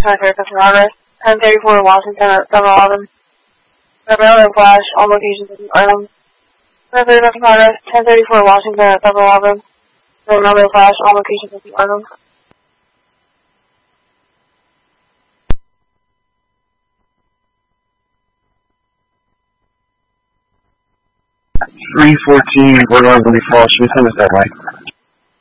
Cemetery of Progress, 1034 Washington at 711. The railroad flash, all locations in Ireland. Cemetery of Progress, 1034 Washington at 711. The railroad flash, all locations in Ireland. 314 Bordeaux Falls. Should we send us that way?